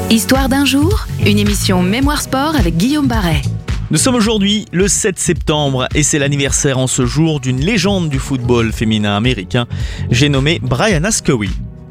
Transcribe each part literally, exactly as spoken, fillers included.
Histoire d'un jour, une émission Mémoire Sport avec Guillaume Barret. Nous sommes aujourd'hui le sept septembre et c'est l'anniversaire en ce jour d'une légende du football féminin américain, j'ai nommé Brianna Scurry.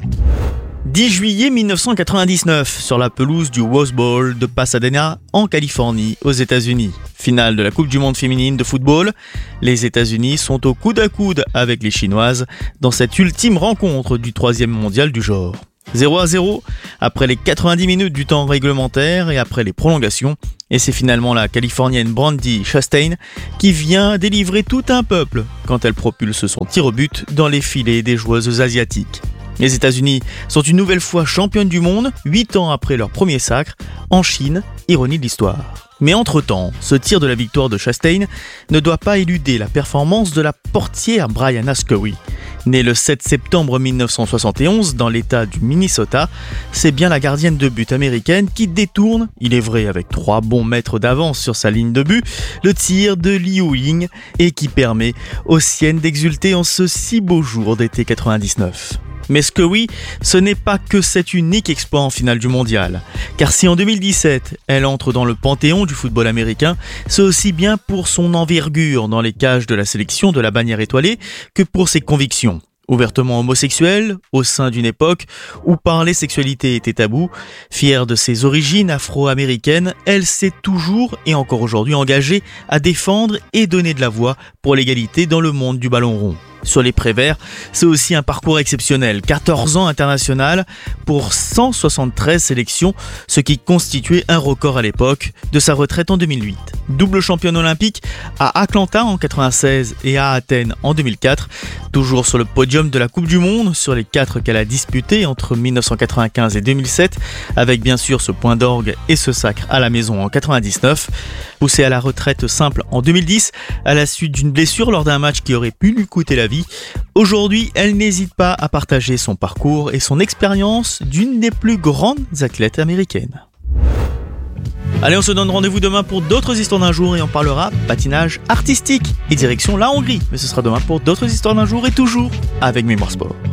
dix juillet mille neuf cent quatre-vingt-dix-neuf, sur la pelouse du Rose Bowl de Pasadena, en Californie, aux États-Unis. Finale de la Coupe du Monde féminine de football. Les États-Unis sont au coude à coude avec les Chinoises dans cette ultime rencontre du troisième mondial du genre. zéro à zéro, après les quatre-vingt-dix minutes du temps réglementaire et après les prolongations. Et c'est finalement la Californienne Brandi Chastain qui vient délivrer tout un peuple quand elle propulse son tir au but dans les filets des joueuses asiatiques. Les États-Unis sont une nouvelle fois championnes du monde, huit ans après leur premier sacre, en Chine, ironie de l'histoire. Mais entre-temps, ce tir de la victoire de Chastain ne doit pas éluder la performance de la portière Brianna Scurry. Née le sept septembre mille neuf cent soixante et onze dans l'état du Minnesota, c'est bien la gardienne de but américaine qui détourne, il est vrai avec trois bons mètres d'avance sur sa ligne de but, le tir de Liu Ying et qui permet aux siennes d'exulter en ce si beau jour d'été quatre-vingt-dix-neuf. Mais Scurry, ce n'est pas que cet unique exploit en finale du mondial. Car si en deux mille dix-sept, elle entre dans le panthéon du football américain, c'est aussi bien pour son envergure dans les cages de la sélection de la bannière étoilée que pour ses convictions. Ouvertement homosexuelle, au sein d'une époque où parler sexualité était tabou, fière de ses origines afro-américaines, elle s'est toujours et encore aujourd'hui engagée à défendre et donner de la voix pour l'égalité dans le monde du ballon rond. Sur les Préverts, c'est aussi un parcours exceptionnel, quatorze ans international pour cent soixante-treize sélections, ce qui constituait un record à l'époque de sa retraite en deux mille huit. Double championne olympique à Atlanta en quatre-vingt-seize et à Athènes en deux mille quatre, toujours sur le podium de la Coupe du Monde sur les quatre qu'elle a disputées entre mille neuf cent quatre-vingt-quinze et deux mille sept, avec bien sûr ce point d'orgue et ce sacre à la maison en quatre-vingt-dix-neuf. Poussée à la retraite simple en deux mille dix, à la suite d'une blessure lors d'un match qui aurait pu lui coûter la vie, aujourd'hui, elle n'hésite pas à partager son parcours et son expérience d'une des plus grandes athlètes américaines. Allez, on se donne rendez-vous demain pour d'autres histoires d'un jour et on parlera patinage artistique et direction la Hongrie. Mais ce sera demain pour d'autres histoires d'un jour et toujours avec Mémoire Sport.